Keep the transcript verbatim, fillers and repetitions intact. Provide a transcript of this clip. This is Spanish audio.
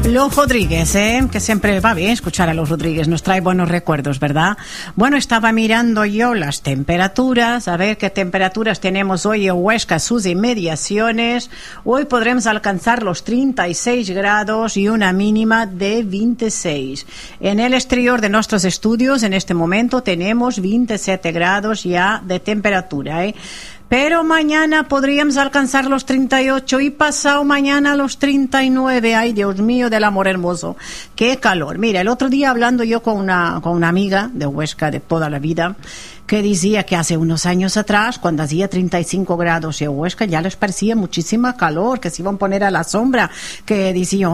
Los Rodríguez, ¿eh? Que siempre va bien escuchar a los Rodríguez, nos trae buenos recuerdos, ¿verdad? Bueno, estaba mirando yo las temperaturas, a ver qué temperaturas tenemos hoy en Huesca, sus inmediaciones. Hoy podremos alcanzar los treinta y seis grados y una mínima de veintiséis. En el exterior de nuestros estudios, en este momento, tenemos veintisiete grados ya de temperatura, ¿eh? Pero mañana podríamos alcanzar los treinta y ocho y pasado mañana los treinta y nueve. Ay, Dios mío, del amor hermoso. Qué calor. Mira, el otro día hablando yo con una, con una amiga de Huesca de toda la vida, que decía que hace unos años atrás, cuando hacía treinta y cinco grados en Huesca, ya les parecía muchísima calor, que se iban a poner a la sombra, que decían,